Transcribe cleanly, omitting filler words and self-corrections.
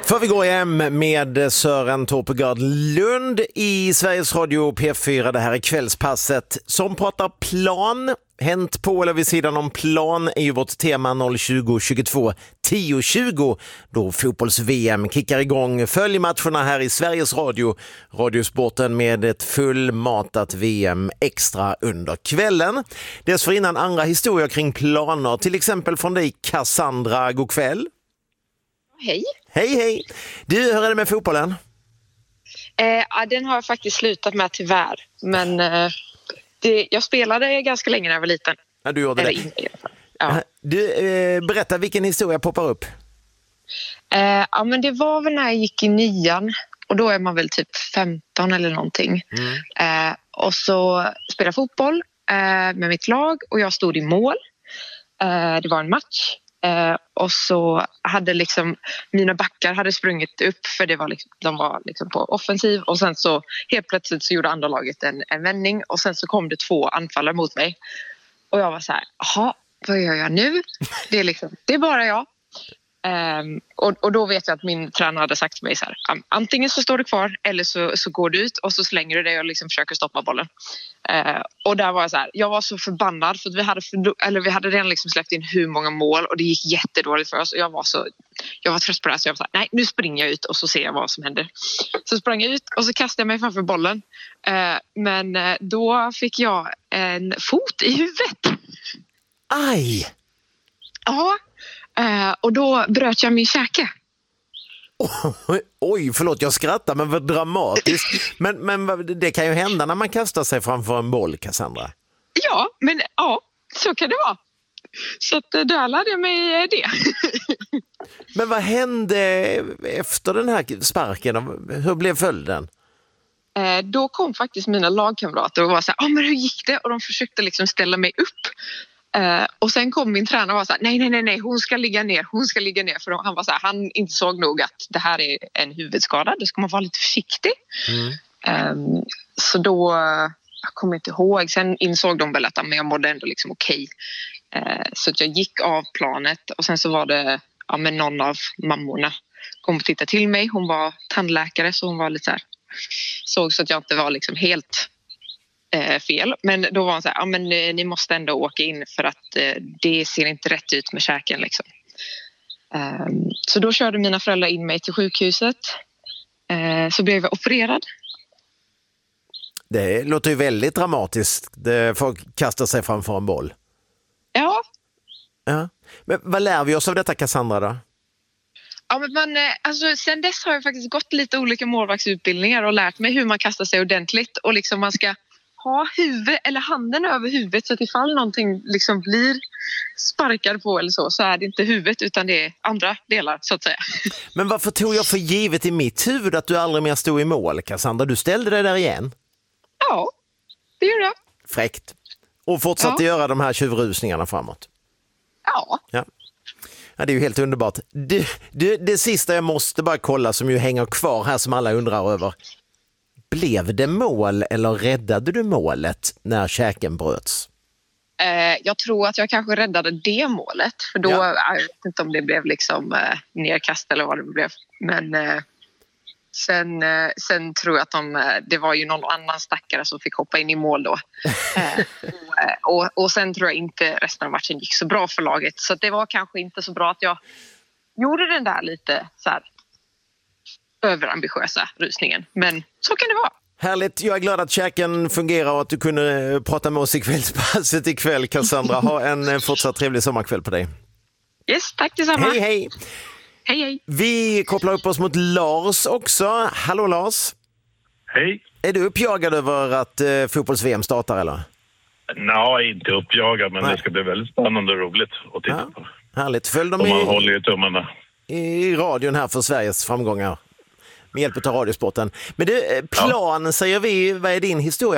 För vi går hem med Sören Torpegard Lund i Sveriges Radio P4. Det här är kvällspasset som pratar plan. Hänt på eller vid sidan om plan är ju vårt tema 020 22 10 då fotbolls-VM kickar igång. Följ matcherna här i Sveriges Radio, Radiosporten med ett fullmatat VM extra under kvällen. Dessförinnan andra historier kring planer, till exempel från dig Cassandra, god kväll. Hej. Hej. Du, hur är det med fotbollen? Den har jag faktiskt slutat med tyvärr. Men jag spelade ganska länge när jag var liten. Ja, du gjorde det. Ja. Du, berätta, vilken historia poppar upp? Men det var väl när jag gick i 9:an. Och då är man väl typ 15 eller någonting. Och så spelade fotboll med mitt lag. Och jag stod i mål. Det var en match. Och så hade liksom mina backar hade sprungit upp för det var liksom, de var liksom på offensiv och sen så helt plötsligt så gjorde andra laget en vändning och sen så kom det 2 anfallare mot mig och jag var så här, jaha, vad gör jag nu? Det är bara jag. Och då vet jag att min tränare hade sagt till mig så här, antingen så står du kvar eller så går du ut och så slänger du dig och liksom försöker stoppa bollen. Och där var jag så här, jag var så förbannad för att vi hade redan liksom släppt in hur många mål och det gick jättedåligt för oss och jag var trött på det här så jag var så här, nej nu springer jag ut och så ser jag vad som händer. Så sprang jag ut och så kastade jag mig framför bollen. Men då fick jag en fot i huvudet. Aj! Ja. Och då bröt jag min käke. Oj, förlåt, jag skrattar, men vad dramatiskt. Men det kan ju hända när man kastar sig framför en boll, Cassandra. Ja, men ja, så kan det vara. Så att där lärde jag mig det. Men vad hände efter den här sparken? Hur blev följden? Då kom faktiskt mina lagkamrater och var så här, men hur gick det? Och de försökte liksom ställa mig upp. Och sen kom min tränare och var så här, nej, hon ska ligga ner. För han var så här, han insåg nog att det här är en huvudskada, då ska man vara lite försiktig. Så då, jag kommer inte ihåg, sen insåg de väl att jag mådde ändå liksom okej. Så att jag gick av planet och sen så var det någon av mammorna kom och tittade till mig. Hon var tandläkare så hon var lite så här, såg så att jag inte var liksom helt fel. Men då var han så här, men ni måste ändå åka in för att det ser inte rätt ut med käken liksom. Så då körde mina föräldrar in mig till sjukhuset. Så blev jag opererad. Det låter ju väldigt dramatiskt. Folk kastar sig framför en boll. Ja. Men vad lär vi oss av detta, Cassandra, då? Ja, men sen dess har jag faktiskt gått lite olika målvaktsutbildningar och lärt mig hur man kastar sig ordentligt och liksom man ska ha huvud eller handen över huvudet så att ifall någonting liksom blir sparkad på eller så är det inte huvudet utan det är andra delar så att säga. Men varför tog jag för givet i mitt huvud att du aldrig mer stod i mål, Cassandra? Du ställde dig där igen? Ja, det gjorde jag. Fräckt. Och fortsatte göra de här tjuvrusningarna framåt? Ja. Ja, det är ju helt underbart. Det sista jag måste bara kolla som ju hänger kvar här som alla undrar över. Blev det mål eller räddade du målet när käken bröts? Jag tror att jag kanske räddade det målet. För då, jag vet inte om det blev liksom nedkast eller vad det blev. Men sen tror jag att det var ju någon annan stackare som fick hoppa in i mål då. Och sen tror jag inte resten av matchen gick så bra för laget. Så det var kanske inte så bra att jag gjorde den där lite så här överambitiösa rusningen. Men så kan det vara. Härligt, jag är glad att käken fungerar och att du kunde prata med oss i kvällspasset ikväll, Cassandra. Ha en fortsatt trevlig sommarkväll på dig. Yes, tack detsamma. Hej. Hej. Vi kopplar upp oss mot Lars också. Hallå Lars. Hej. Är du uppjagad över att fotbolls-VM startar eller? Nej, inte uppjagad, men det ska bli väldigt spännande och roligt att titta på. Härligt. Följ dem man håller ju tummarna i radion här för Sveriges framgångar med hjälp av Radiosporten. Men planen säger vi, vad är din historia?